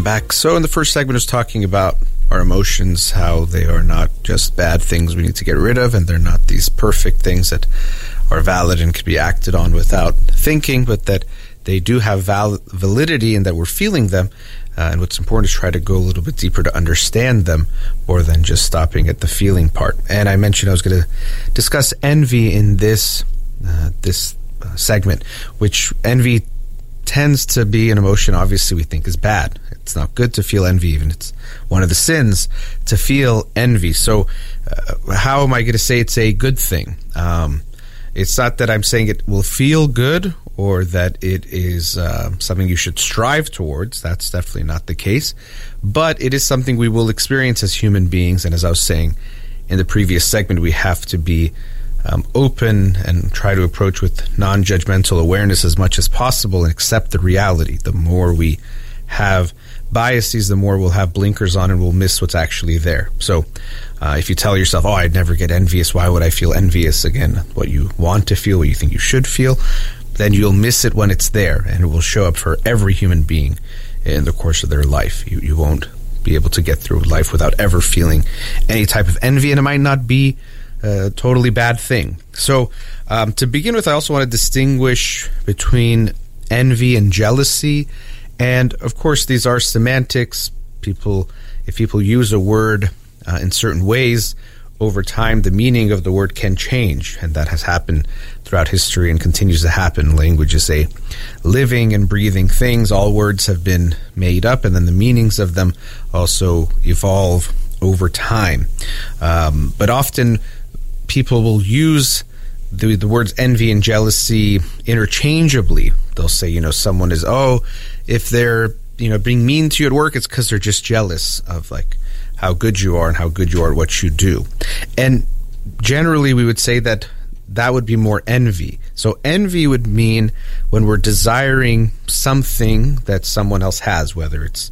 back. So in the first segment, I was talking about our emotions, how they are not just bad things we need to get rid of, and they're not these perfect things that are valid and can be acted on without thinking, but that they do have validity and that we're feeling them. And what's important is try to go a little bit deeper to understand them more than just stopping at the feeling part. And I mentioned I was going to discuss envy in this segment, which envy tends to be an emotion obviously we think is bad. It's not good to feel envy, even it's one of the sins to feel envy. So how am I going to say it's a good thing? It's not that I'm saying it will feel good or that it is something you should strive towards. That's definitely not the case. But it is something we will experience as human beings. And as I was saying in the previous segment, we have to be open and try to approach with non-judgmental awareness as much as possible and accept the reality. The more we have biases, the more we'll have blinkers on and we'll miss what's actually there. So if you tell yourself, I'd never get envious, why would I feel envious? Again, what you want to feel, what you think you should feel, then you'll miss it when it's there, and it will show up for every human being in the course of their life. You won't be able to get through life without ever feeling any type of envy, and it might not be a totally bad thing. So to begin with, I also want to distinguish between envy and jealousy. And of course, these are semantics. If people use a word in certain ways, over time, the meaning of the word can change. And that has happened throughout history and continues to happen. Language is a living and breathing things. All words have been made up, and then the meanings of them also evolve over time. But often, people will use the words envy and jealousy interchangeably. They'll say, someone is, if they're, being mean to you at work, it's because they're just jealous of how good you are and how good you are at what you do. And generally we would say that would be more envy. So envy would mean when we're desiring something that someone else has, whether it's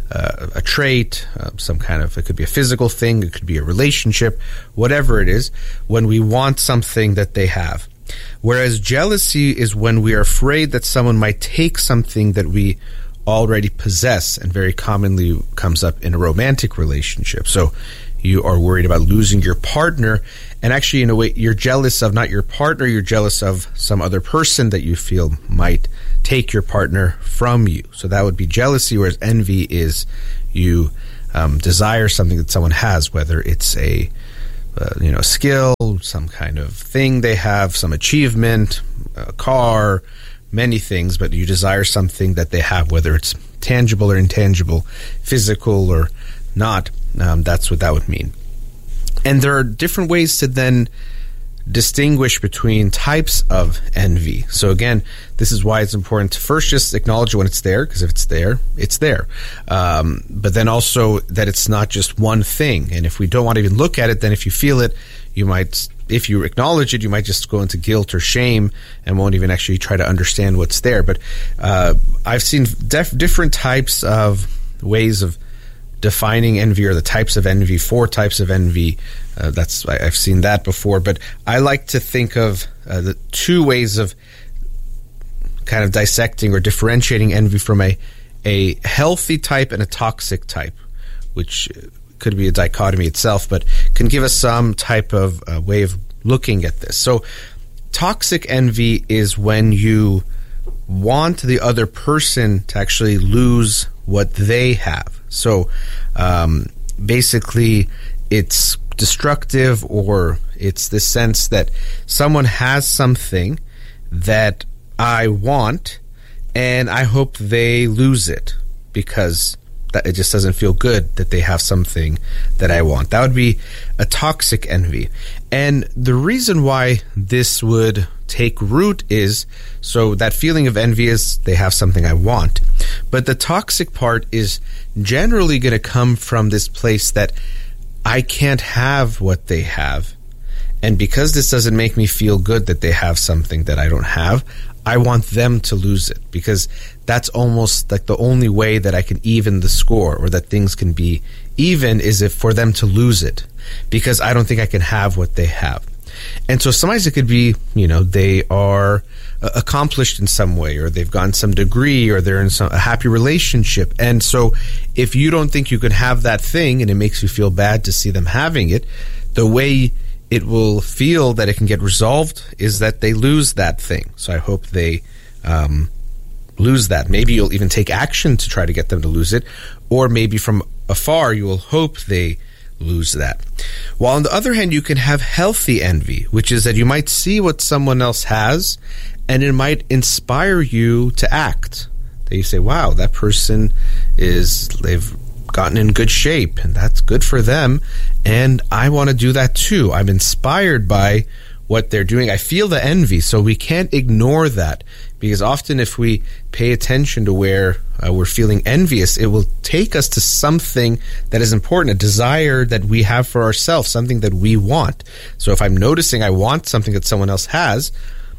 a trait, it could be a physical thing, it could be a relationship, whatever it is, when we want something that they have. Whereas jealousy is when we are afraid that someone might take something that we already possess, and very commonly comes up in a romantic relationship. So you are worried about losing your partner, and actually, in a way, you're jealous of not your partner, you're jealous of some other person that you feel might take your partner from you. So that would be jealousy, whereas envy is you desire something that someone has, whether it's a skill, some kind of thing they have, some achievement, a car, many things, but you desire something that they have, whether it's tangible or intangible, physical or not. That's what that would mean. And there are different ways to then distinguish between types of envy. So again, this is why it's important to first just acknowledge when it's there, because if it's there, it's there. But then also that it's not just one thing. And if we don't want to even look at it, then if you feel it, you might, if you acknowledge it, you might just go into guilt or shame and won't even actually try to understand what's there. But I've seen different types of ways of defining envy, or the types of envy, 4 types of envy. I've seen that before, but I like to think of the 2 ways of kind of dissecting or differentiating envy from a healthy type and a toxic type, which could be a dichotomy itself, but can give us some type of way of looking at this. So toxic envy is when you want the other person to actually lose what they have. So basically it's destructive, or it's the sense that someone has something that I want and I hope they lose it because that it just doesn't feel good that they have something that I want. That would be a toxic envy. And the reason why this would take root is, so that feeling of envy is they have something I want. But the toxic part is generally going to come from this place that I can't have what they have. And because this doesn't make me feel good that they have something that I don't have, I want them to lose it, because that's almost like the only way that I can even the score, or that things can be even, is if for them to lose it, because I don't think I can have what they have. And so sometimes it could be, they are accomplished in some way, or they've gotten some degree, or they're in a happy relationship. And so if you don't think you can have that thing and it makes you feel bad to see them having it, the way it will feel that it can get resolved is that they lose that thing. So I hope they lose that. Maybe you'll even take action to try to get them to lose it, or maybe from afar you will hope they lose that. While on the other hand, you can have healthy envy, which is that you might see what someone else has and it might inspire you to act. That you say, wow, that person they've gotten in good shape and that's good for them, and I want to do that too. I'm inspired by what they're doing. I feel the envy, so we can't ignore that, because often if we pay attention to where we're feeling envious, it will take us to something that is important, a desire that we have for ourselves, something that we want. So if I'm noticing I want something that someone else has,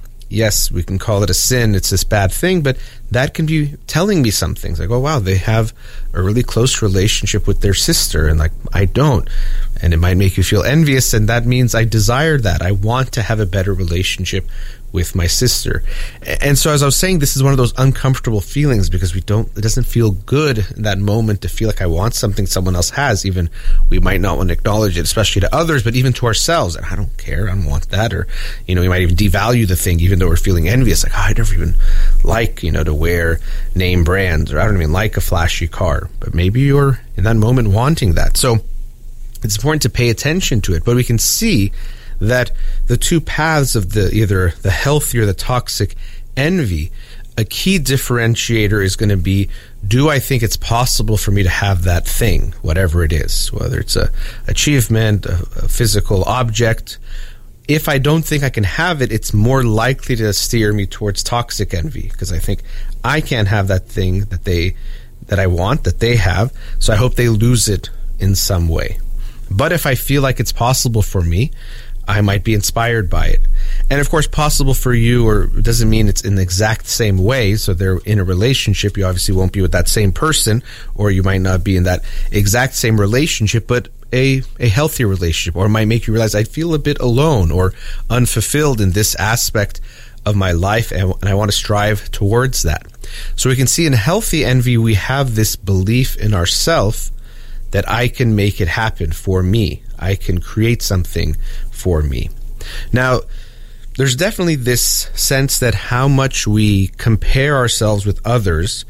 yes, we can call it a sin, it's this bad thing, but that can be telling me some things. Like, oh, wow, they have a really close relationship with their sister, and like, I don't. And it might make you feel envious, and that means I desire that. I want to have a better relationship with my sister. And so as I was saying, this is one of those uncomfortable feelings, because it doesn't feel good in that moment to feel like I want something someone else has. Even we might not want to acknowledge it, especially to others, but even to ourselves. And I don't care, I don't want that. Or, we might even devalue the thing, even though we're feeling envious. Like, I never even like, to wear name brands, or I don't even like a flashy car. But maybe you're in that moment wanting that. So it's important to pay attention to it. But we can see that the two paths of either the healthy or the toxic envy, a key differentiator is going to be, do I think it's possible for me to have that thing, whatever it is, whether it's a achievement, a physical object. If I don't think I can have it, it's more likely to steer me towards toxic envy, because I think I can't have that thing that I want, that they have, so I hope they lose it in some way. But if I feel like it's possible for me, I might be inspired by it. And of course, possible for you, or it doesn't mean it's in the exact same way. So they're in a relationship. You obviously won't be with that same person, or you might not be in that exact same relationship, but a healthy relationship, or it might make you realize I feel a bit alone or unfulfilled in this aspect of my life, and I want to strive towards that. So we can see in healthy envy, we have this belief in ourselves that I can make it happen for me. I can create something for me. Now, there's definitely this sense that how much we compare ourselves with others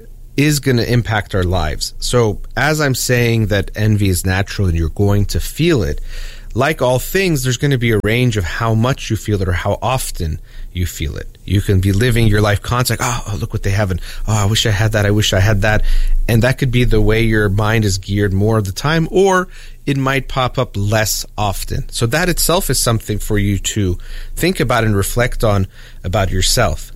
is going to impact our lives. So as I'm saying that envy is natural and you're going to feel it, like all things, there's going to be a range of how much you feel it or how often you feel it. You can be living your life constantly, oh, look what they have, and oh, I wish I had that, I wish I had that. And that could be the way your mind is geared more of the time, or it might pop up less often. So that itself is something for you to think about and reflect on about yourself.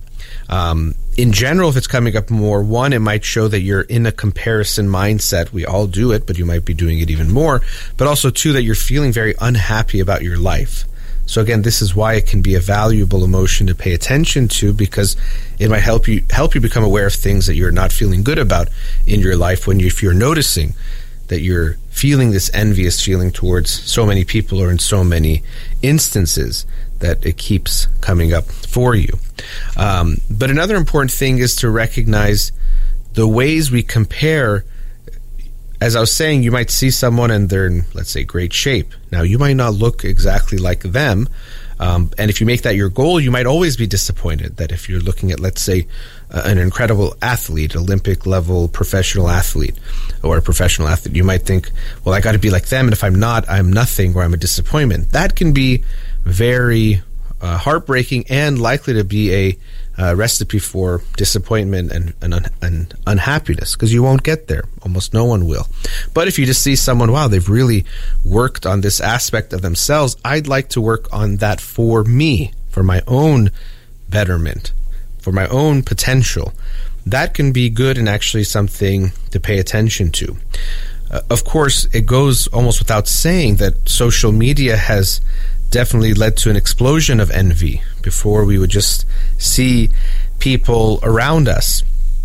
In general, if it's coming up more, one, it might show that you're in a comparison mindset. We all do it, but you might be doing it even more. But also, two, that you're feeling very unhappy about your life. So again, this is why it can be a valuable emotion to pay attention to, because it might help you become aware of things that you're not feeling good about in your life if you're noticing that you're feeling this envious feeling towards so many people or in so many instances that it keeps coming up for you. But another important thing is to recognize the ways we compare. As I was saying, you might see someone and they're in, let's say, great shape. Now, you might not look exactly like them. And if you make that your goal, you might always be disappointed that if you're looking at, let's say, an incredible athlete, Olympic level professional athlete, or a professional athlete, you might think, well, I got to be like them. And if I'm not, I'm nothing, or I'm a disappointment. That can be very heartbreaking and likely to be a recipe for disappointment and unhappiness, because you won't get there. Almost no one will. But if you just see someone, wow, they've really worked on this aspect of themselves, I'd like to work on that for me, for my own betterment, for my own potential. That can be good and actually something to pay attention to. Of course, it goes almost without saying that social media has definitely led to an explosion of envy. Before, we would just see people around us,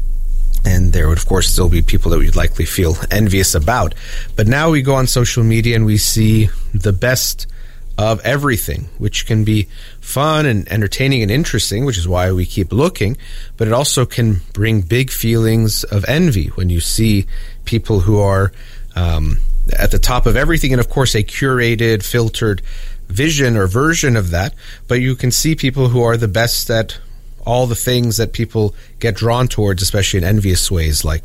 and there would, of course, still be people that we'd likely feel envious about. But now we go on social media and we see the best of everything, which can be fun and entertaining and interesting, which is why we keep looking, but it also can bring big feelings of envy when you see people who are at the top of everything, and of course a curated, filtered vision or version of that, but you can see people who are the best at all the things that people get drawn towards, especially in envious ways, like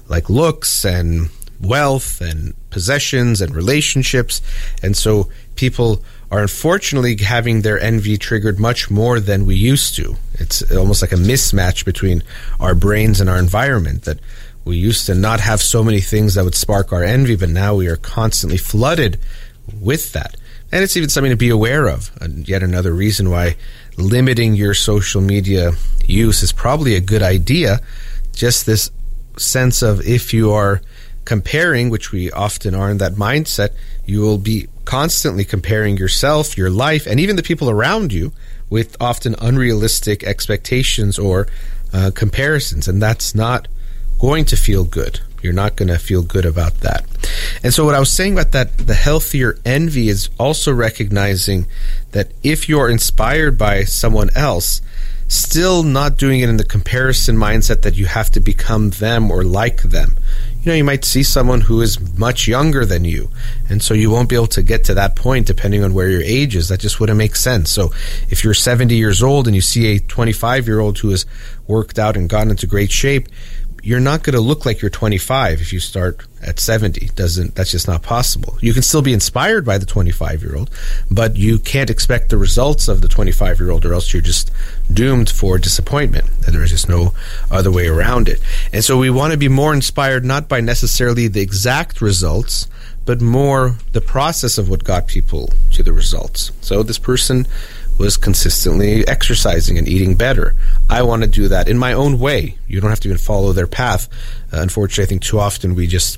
looks and wealth and possessions and relationships. And so people are unfortunately having their envy triggered much more than we used to. It's almost like a mismatch between our brains and our environment, that we used to not have so many things that would spark our envy, but now we are constantly flooded with that. And it's even something to be aware of. And yet another reason why limiting your social media use is probably a good idea. Just this sense of, if you are comparing, which we often are in that mindset, you will be constantly comparing yourself, your life, and even the people around you with often unrealistic expectations or comparisons. And that's not going to feel good. You're not going to feel good about that. And so what I was saying about that, the healthier envy, is also recognizing that if you're inspired by someone else, still not doing it in the comparison mindset that you have to become them or like them. You know, you might see someone who is much younger than you, and so you won't be able to get to that point depending on where your age is. That just wouldn't make sense. So if you're 70 years old and you see a 25-year-old who has worked out and gotten into great shape, you're not going to look like you're 25 if you start at 70. That's just not possible. You can still be inspired by the 25-year-old, but you can't expect the results of the 25-year-old, or else you're just doomed for disappointment. And there's just no other way around it. And so we want to be more inspired, not by necessarily the exact results, but more the process of what got people to the results. So this person was consistently exercising and eating better. I want to do that in my own way. You don't have to even follow their path. Unfortunately, I think too often we just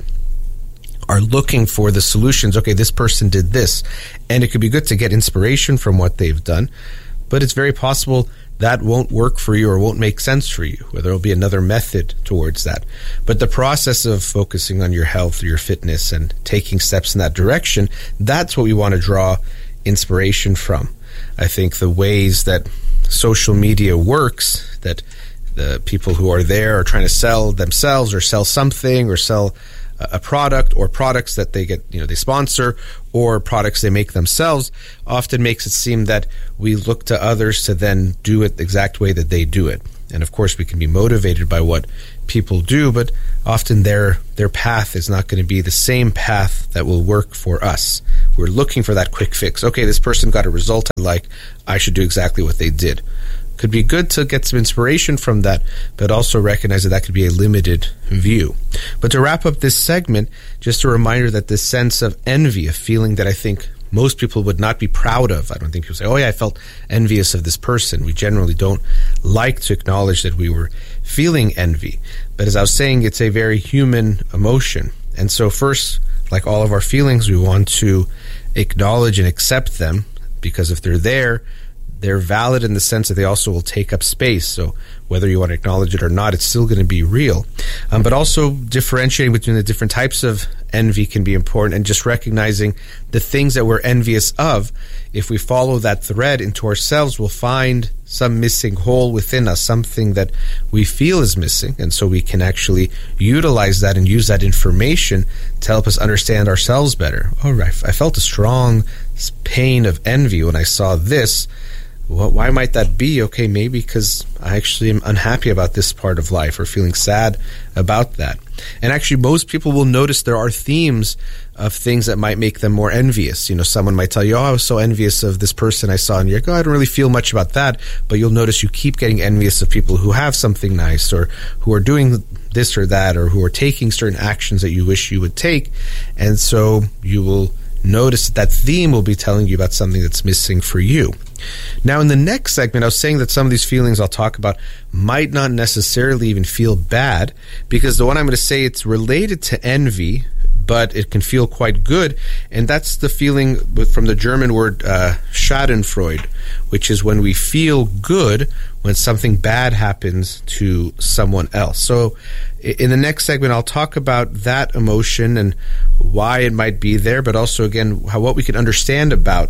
are looking for the solutions. Okay, this person did this. And it could be good to get inspiration from what they've done, but it's very possible that won't work for you or won't make sense for you, or there will be another method towards that. But the process of focusing on your health or your fitness and taking steps in that direction, that's what we want to draw inspiration from. I think the ways that social media works, that the people who are there are trying to sell themselves or sell something or sell a product or products that they get, they sponsor, or products they make themselves, often makes it seem that we look to others to then do it the exact way that they do it. And of course we can be motivated by what people do, but often their path is not going to be the same path that will work for us. We're looking for that quick fix. Okay, this person got a result I like, I should do exactly what they did. Could be good to get some inspiration from that, but also recognize that could be a limited view. But to wrap up this segment, just a reminder that this sense of envy, a feeling that I think most people would not be proud of. I don't think people say, oh yeah, I felt envious of this person. We generally don't like to acknowledge that we were feeling envy. But as I was saying, it's a very human emotion. And so first, like all of our feelings, we want to acknowledge and accept them, because if they're there, they're valid in the sense that they also will take up space. So whether you want to acknowledge it or not, it's still going to be real. But also differentiating between the different types of envy can be important, and just recognizing the things that we're envious of. If we follow that thread into ourselves, we'll find some missing hole within us, something that we feel is missing. And so we can actually utilize that and use that information to help us understand ourselves better. All right, I felt a strong pain of envy when I saw this. Well, why might that be? Okay, maybe because I actually am unhappy about this part of life, or feeling sad about that. And actually, most people will notice there are themes of things that might make them more envious. Someone might tell you, oh, I was so envious of this person I saw, and you're like, oh, I don't really feel much about that. But you'll notice you keep getting envious of people who have something nice, or who are doing this or that, or who are taking certain actions that you wish you would take. And so you will notice that theme will be telling you about something that's missing for you. Now, in the next segment, I was saying that some of these feelings I'll talk about might not necessarily even feel bad, because the one I'm going to say, it's related to envy, but it can feel quite good. And that's the feeling from the German word Schadenfreude, which is when we feel good when something bad happens to someone else. So in the next segment, I'll talk about that emotion and why it might be there, but also, again, what we can understand about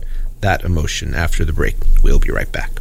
that emotion after the break. We'll be right back.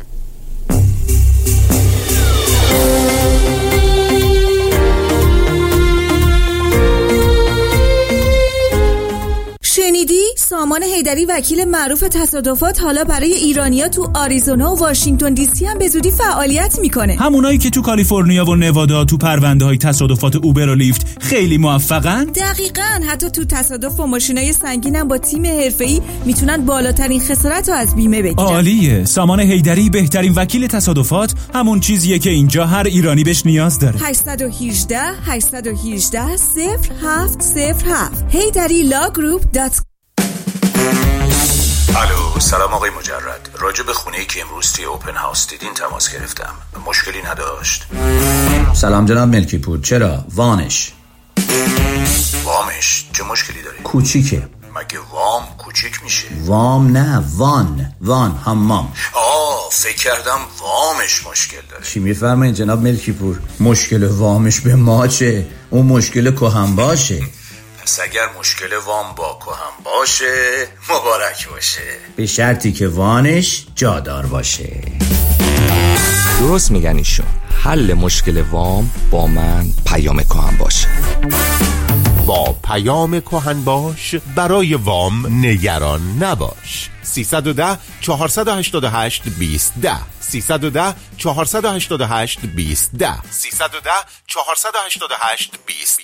شنیدی؟ سامان حیدری وکیل معروف تصادفات حالا برای ایرانیا تو آریزونا و واشنگتن دی سی هم به زودی فعالیت میکنه. همونایی که تو کالیفرنیا و نوادا تو پرونده های تصادفات اوبر و لیفت خیلی موفقن؟ دقیقاً. حتی تو تصادف و ماشینای سنگین هم با تیم حرفه‌ای میتونن بالاترین خسارت رو از بیمه بگیرن. عالیه. سامان حیدری بهترین وکیل تصادفات همون چیزیه که اینجا هر ایرانی بهش نیاز داره. 818 818 0707 HeyDaddyLawGroup.com. الو، سلام آقای مجرد. راجع به خونه‌ای که امروز توی اوپن هاوس دیدین تماس گرفتم. مشکلی نداشت؟ سلام جناب ملکی پور. چرا؟ وامش چه مشکلی داری؟ کوچیکه. مگه وام کوچیک میشه؟ وام نه، وان حمام. فکر کردم وامش مشکل داره. چی میفرمایید جناب ملکی پور؟ مشکل وامش به ما چه؟ اون مشکل کهن باشه. پس اگر مشکل وام با کهن باشه مبارک باشه، به شرطی که وانش جادار باشه. درست میگن ایشون. حل مشکل وام با من پیام کهن باشه. با پیام کهن باش برای وام نگران نباش. 310 488 2010 310 488 2010 310 488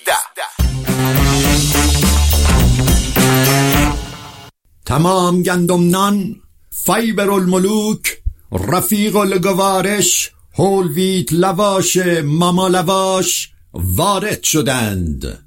2010. تمام گندم نان، فیبر الملوک، رفیق الگوارش، هول ویت لواش، ماما لواش وارد شدند.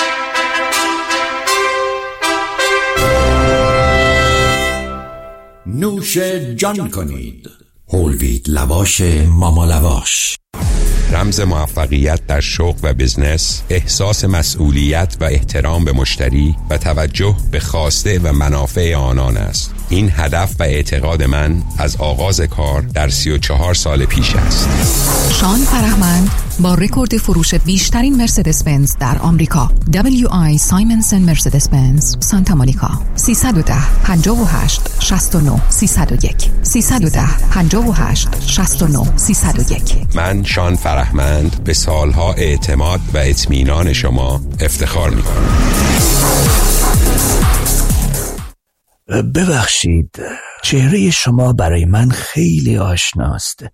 نوش جان کنید. هول ویت لواش، ماما لواش. رمز موفقیت در شغل و بزنس احساس مسئولیت و احترام به مشتری و توجه به خواسته و منافع آنان است. این هدف و اعتقاد من از آغاز کار در 34 سال پیش است. شان فرهمند با رکورد فروش بیشترین مرسدس بنز در آمریکا، WI سایمنسن مرسدس بنز سانتا مونیکا. 310 58 69 301 310 58 69 301. من شان فرهمند به سالها اعتماد و اطمینان شما افتخار می‌کنم. ببخشید، چهره شما برای من خیلی آشناست.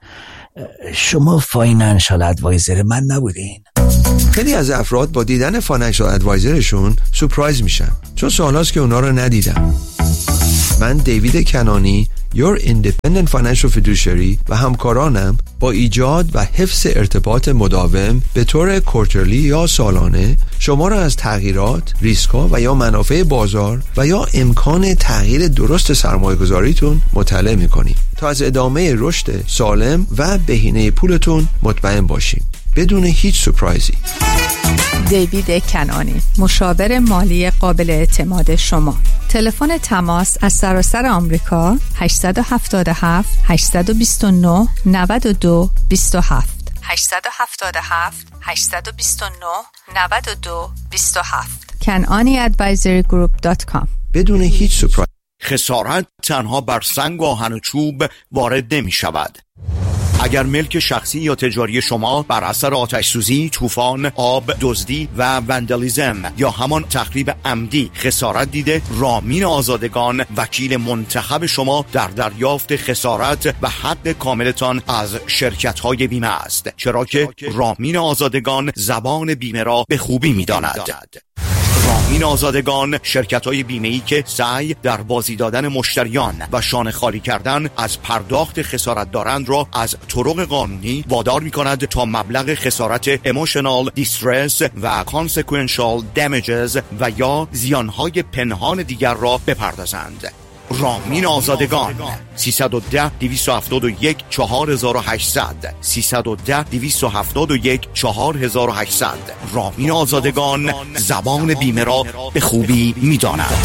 شما فاینانشال ادوایزر من نبودین؟ خیلی از افراد با دیدن فاینانشال ادوایزرشون سورپرایز میشن، چون سالهاست که اونا رو ندیدم. من دیوید کنانی، Your Independent Financial Fiduciary و همکارانم با ایجاد و حفظ ارتباط مداوم به طور کوارترلی یا سالانه شما را از تغییرات، ریسک‌ها و یا منافع بازار و یا امکان تغییر درست سرمایه‌گذاریتون مطلع می‌کنیم تا از ادامه رشد سالم و بهینه پولتون مطمئن باشیم بدون هیچ سورپرایزی. دیوید کنانی، مشاور مالی قابل اعتماد شما. تلفن تماس از سراسر آمریکا 877 829 92 27 877 829 92 27 kananiadvisorygroup.com. بدون هیچ سورپرایز. خسارت تنها بر سنگ و آهن و چوب وارد نمی شود. اگر ملک شخصی یا تجاری شما بر اثر آتش سوزی، طوفان، آب، دزدی و وندالیزم یا همان تخریب عمدی خسارت دیده، رامین آزادگان وکیل منتخب شما در دریافت خسارت و حق کاملتان از شرکت‌های بیمه است، چرا که رامین آزادگان زبان بیمه را به خوبی می‌داند. رامین آزادگان شرکت‌های بیمه‌ای که سعی در بازی دادن مشتریان و شانه خالی کردن از پرداخت خسارت دارند را از طرق قانونی وادار می‌کند تا مبلغ خسارت emotional distress و consequential damages و یا زیانهای پنهان دیگر را بپردازند. رامین آزادگان 310 271 4800 310 271 4800. رامین آزادگان زبان بیمه را به خوبی می‌داند.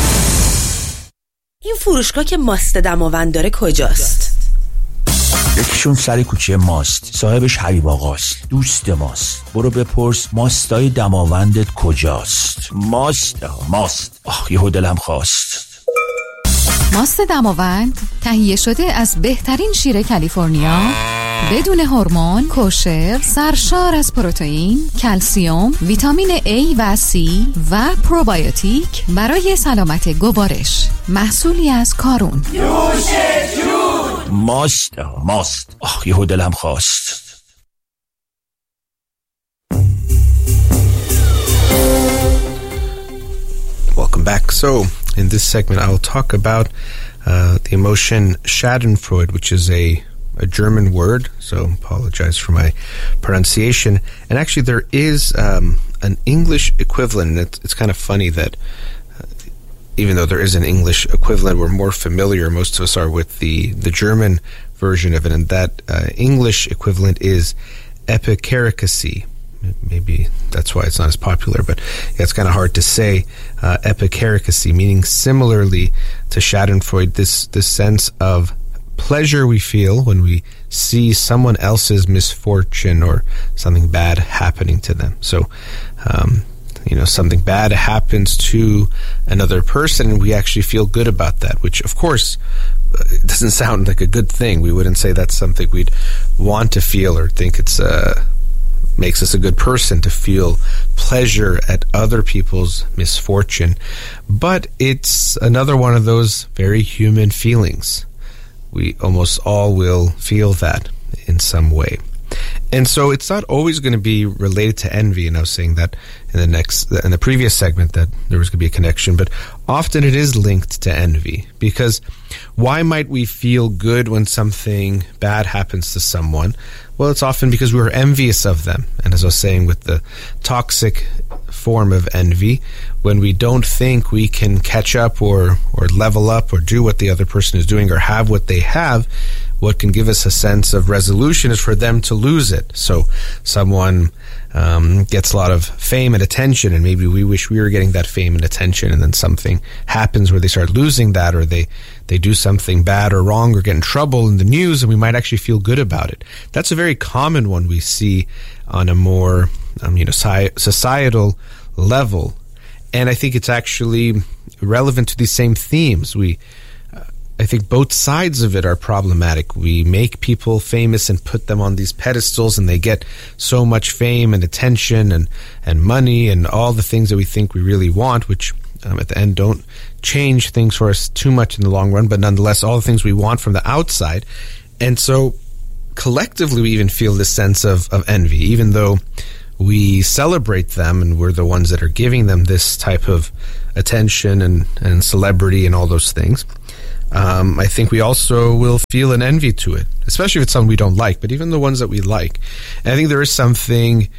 این فروشگاه که ماست دماوند داره کجاست؟ یکیشون سر کوچه ماست، صاحبش حبیب آقاست، دوست ماست. برو بپرس ماستای دماوندت کجاست. ماست. آه یهو دلم خواست. ماست دماوند تهیه شده از بهترین شیر کالیفرنیا، بدون هورمون، کوشر، سرشار از پروتئین، کلسیم، ویتامین A و C و پروبیوتیک برای سلامت گوارش. محصولی از کارون. نوش جون. ماست. یهو دلم خواست. Welcome back. So, in this segment, I will talk about the emotion Schadenfreude, which is a German word, so apologize for my pronunciation. And actually, there is an English equivalent, and it's kind of funny that even though there is an English equivalent, we're more familiar, most of us are, with the German version of it, and that English equivalent is epicaricacy. Maybe that's why it's not as popular, but yeah, it's kind of hard to say. Epicaricacy, meaning similarly to Schadenfreude, this sense of pleasure we feel when we see someone else's misfortune or something bad happening to them. So, something bad happens to another person and we actually feel good about that, which of course it doesn't sound like a good thing. We wouldn't say that's something we'd want to feel or think it's makes us a good person to feel pleasure at other people's misfortune. But it's another one of those very human feelings. We almost all will feel that in some way. And so it's not always going to be related to envy. And I was saying that in the previous segment that there was going to be a connection, but often it is linked to envy, because why might we feel good when something bad happens to someone? Well, it's often because we're envious of them. And as I was saying, with the toxic form of envy, when we don't think we can catch up or level up or do what the other person is doing or have what they have, what can give us a sense of resolution is for them to lose it. So someone gets a lot of fame and attention, and maybe we wish we were getting that fame and attention, and then something happens where they start losing that, or they do something bad or wrong or get in trouble in the news, and we might actually feel good about it. That's a very common one we see on a more societal level. And I think it's actually relevant to these same themes. I think both sides of it are problematic. We make people famous and put them on these pedestals, and they get so much fame and attention and money and all the things that we think we really want, which at the end don't change things for us too much in the long run, but nonetheless all the things we want from the outside. And so collectively we even feel this sense of envy, even though we celebrate them and we're the ones that are giving them this type of attention and celebrity and all those things. I think we also will feel an envy to it, especially if it's something we don't like, but even the ones that we like. And I think there is something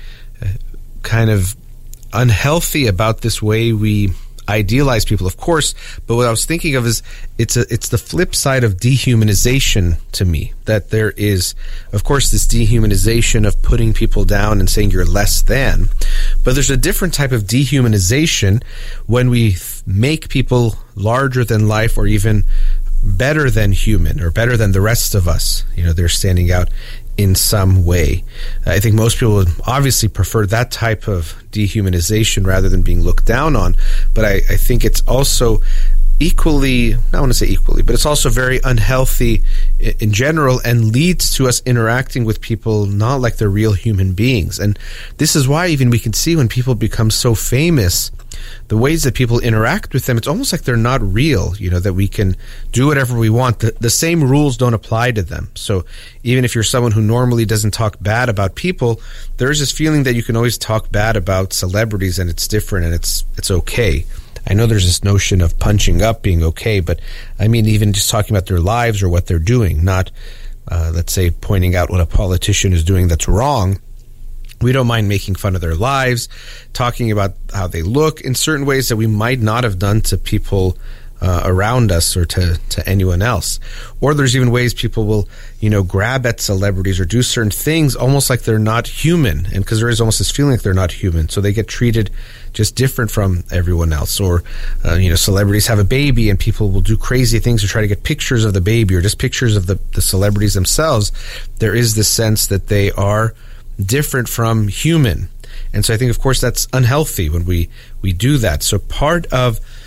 kind of unhealthy about this way we idealize people, of course, but what I was thinking of is it's the flip side of dehumanization to me, that there is, of course, this dehumanization of putting people down and saying you're less than, but there's a different type of dehumanization when we make people larger than life or even better than human or better than the rest of us. They're standing out in some way. I think most people would obviously prefer that type of dehumanization rather than being looked down on, but I think it's also equally, I want to say equally, but it's also very unhealthy in general and leads to us interacting with people not like they're real human beings. And this is why even we can see when people become so famous, the ways that people interact with them, it's almost like they're not real, that we can do whatever we want. The same rules don't apply to them. So even if you're someone who normally doesn't talk bad about people, there's this feeling that you can always talk bad about celebrities and it's different and it's okay. I know there's this notion of punching up being okay, but I mean even just talking about their lives or what they're doing, not, let's say, pointing out what a politician is doing that's wrong. We don't mind making fun of their lives, talking about how they look in certain ways that we might not have done to people around us or to anyone else. Or there's even ways people will, grab at celebrities or do certain things almost like they're not human. And because there is almost this feeling like they're not human. So they get treated just different from everyone else. Or, celebrities have a baby and people will do crazy things to try to get pictures of the baby or just pictures of the celebrities themselves. There is this sense that they are different from human. And so I think, of course, that's unhealthy when we do that. So part of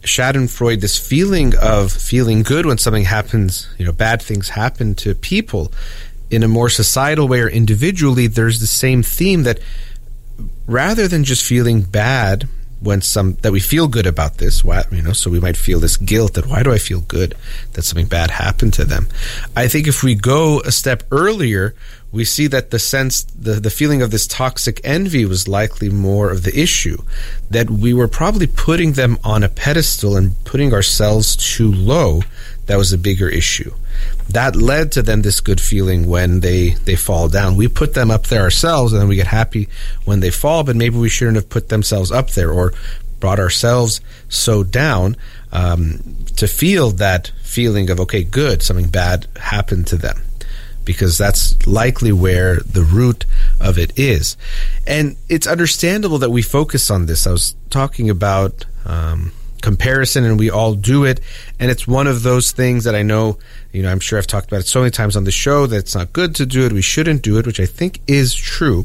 Schadenfreude, this feeling of feeling good when something happens, bad things happen to people in a more societal way or individually, there's the same theme that rather than just feeling bad that we feel good about this, so we might feel this guilt that why do I feel good that something bad happened to them? I think if we go a step earlier, we see that the feeling of this toxic envy was likely more of the issue, that we were probably putting them on a pedestal and putting ourselves too low. That was a bigger issue. That led to then this good feeling when they fall down. We put them up there ourselves, and then we get happy when they fall, but maybe we shouldn't have put themselves up there or brought ourselves so down to feel that feeling of, okay, good, something bad happened to them, because that's likely where the root of it is. And it's understandable that we focus on this. I was talking about comparison, and we all do it, and it's one of those things that I know, I'm sure I've talked about it so many times on the show, that it's not good to do it, we shouldn't do it, which I think is true.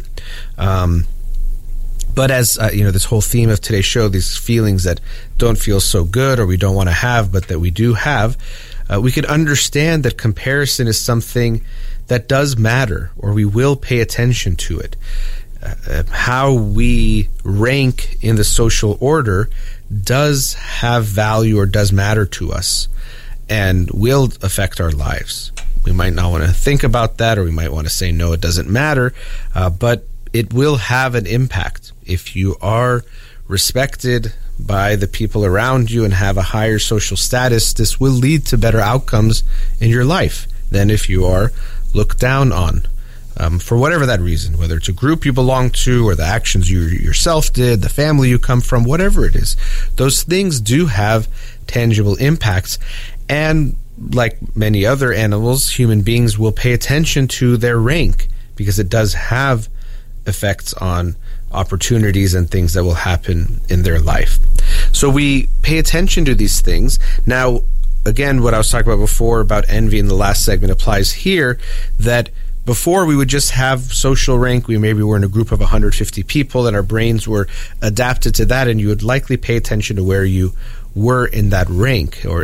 But as this whole theme of today's show, these feelings that don't feel so good or we don't want to have, but that we do have, we could understand that comparison is something that does matter, or we will pay attention to it. How we rank in the social order does have value or does matter to us and will affect our lives. We might not want to think about that, or we might want to say, no, it doesn't matter, but it will have an impact. If you are respected by the people around you and have a higher social status, this will lead to better outcomes in your life than if you are looked down on. For whatever that reason, whether it's a group you belong to or the actions you yourself did, the family you come from, whatever it is, those things do have tangible impacts. And like many other animals, human beings will pay attention to their rank because it does have effects on opportunities and things that will happen in their life. So we pay attention to these things. Now, again, what I was talking about before about envy in the last segment applies here, that before we would just have social rank. We maybe were in a group of 150 people and our brains were adapted to that, and you would likely pay attention to where you were in that rank or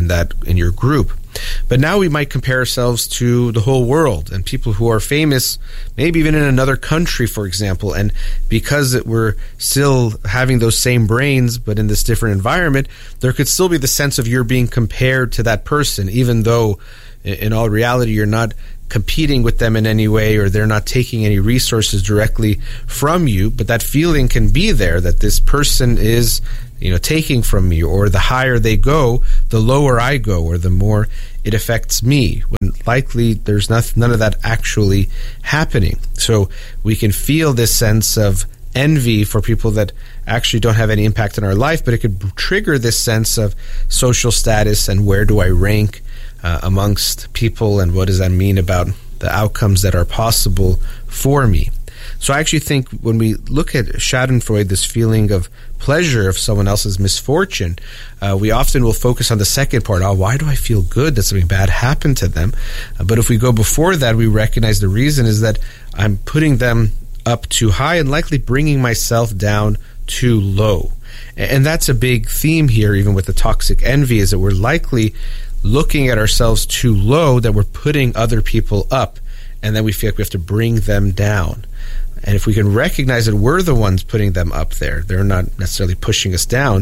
in your group. But now we might compare ourselves to the whole world and people who are famous, maybe even in another country, for example. And because we're still having those same brains, but in this different environment, there could still be the sense of you're being compared to that person, even though in all reality you're not competing with them in any way, or they're not taking any resources directly from you. But that feeling can be there that this person is taking from me, or the higher they go, the lower I go, or the more it affects me, when likely there's none of that actually happening. So we can feel this sense of envy for people that actually don't have any impact in our life, but it could trigger this sense of social status and where do I rank amongst people, and what does that mean about the outcomes that are possible for me. So I actually think when we look at Schadenfreude, this feeling of pleasure of someone else's misfortune, we often will focus on the second part. Why do I feel good that something bad happened to them? But if we go before that, we recognize the reason is that I'm putting them up too high and likely bringing myself down too low. And that's a big theme here, even with the toxic envy, is that we're likely looking at ourselves too low, that we're putting other people up, and then we feel like we have to bring them down. And if we can recognize that we're the ones putting them up there, they're not necessarily pushing us down,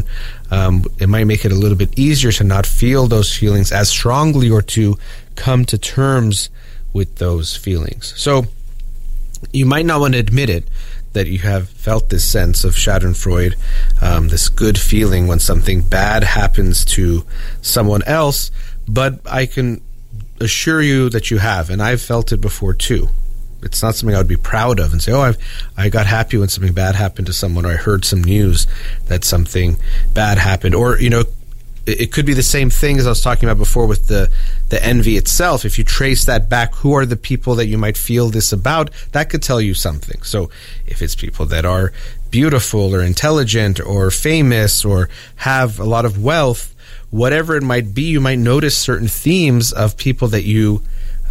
it might make it a little bit easier to not feel those feelings as strongly, or to come to terms with those feelings. So you might not want to admit it, that you have felt this sense of Schadenfreude, this good feeling when something bad happens to someone else, but I can assure you that you have, and I've felt it before too. It's not something I would be proud of and say, I got happy when something bad happened to someone, or I heard some news that something bad happened. Or, it could be the same thing as I was talking about before with the envy itself. If you trace that back, who are the people that you might feel this about, that could tell you something. So if it's people that are beautiful or intelligent or famous or have a lot of wealth, whatever it might be, you might notice certain themes of people that you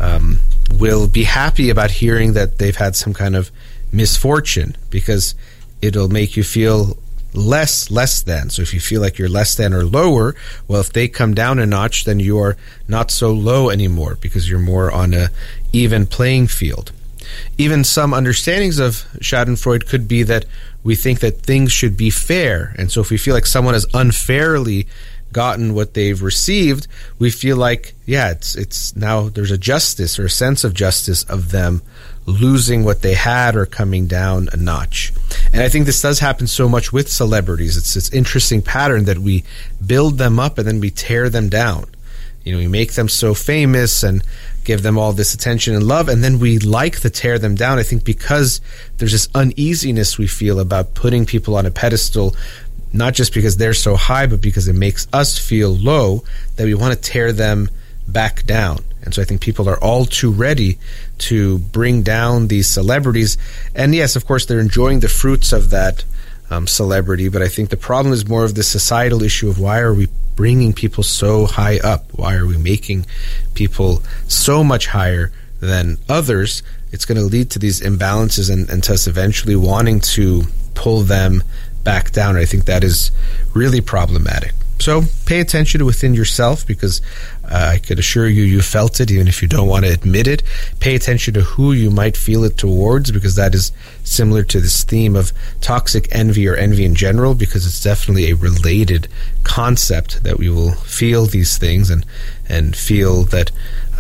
will be happy about hearing that they've had some kind of misfortune, because it'll make you feel less than. So if you feel like you're less than or lower, well, if they come down a notch, then you are not so low anymore because you're more on a even playing field. Even some understandings of Schadenfreude could be that we think that things should be fair. And so if we feel like someone has unfairly gotten what they've received, we feel like, it's now there's a justice or a sense of justice of them losing what they had or coming down a notch. And I think this does happen so much with celebrities. It's this interesting pattern that we build them up and then we tear them down. We make them so famous and give them all this attention and love, and then we like to tear them down. I think because there's this uneasiness we feel about putting people on a pedestal, not just because they're so high, but because it makes us feel low, that we want to tear them back down. And so I think people are all too ready to bring down these celebrities. And yes, of course, they're enjoying the fruits of that celebrity, but I think the problem is more of the societal issue of why are we bringing people so high up? Why are we making people so much higher than others? It's going to lead to these imbalances and to us eventually wanting to pull them back down. I think that is really problematic. So pay attention to within yourself, because I could assure you felt it, even if you don't want to admit it. Pay attention to who you might feel it towards, because that is similar to this theme of toxic envy or envy in general, because it's definitely a related concept that we will feel these things and feel that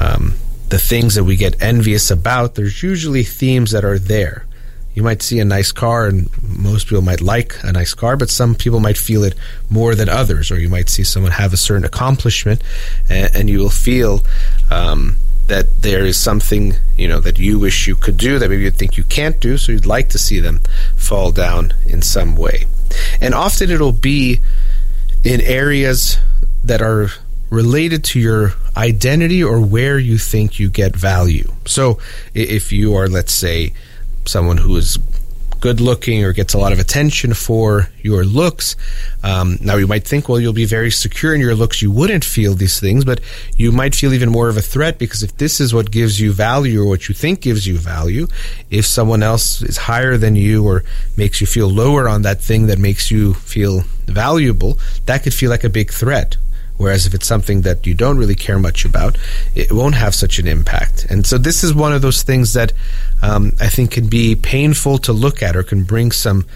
the things that we get envious about, there's usually themes that are there. You might see a nice car, and most people might like a nice car, but some people might feel it more than others. Or you might see someone have a certain accomplishment, and you will feel that there is something, that you wish you could do that maybe you think you can't do, so you'd like to see them fall down in some way. And often it'll be in areas that are related to your identity or where you think you get value. So if you are, let's say, someone who is good looking or gets a lot of attention for your looks, now you might think, well, you'll be very secure in your looks, you wouldn't feel these things, but you might feel even more of a threat, because if this is what gives you value or what you think gives you value, if someone else is higher than you or makes you feel lower on that thing that makes you feel valuable, that could feel like a big threat. Whereas if it's something that you don't really care much about, it won't have such an impact. And so this is one of those things that I think can be painful to look at, or can bring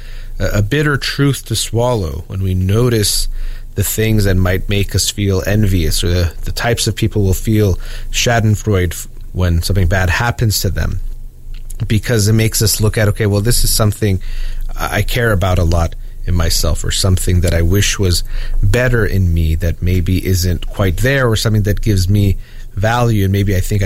a bitter truth to swallow when we notice the things that might make us feel envious, or the types of people will feel Schadenfreude when something bad happens to them. Because it makes us look at, okay, well, this is something I care about a lot in myself, or something that I wish was better in me that maybe isn't quite there, or something that gives me value and maybe I think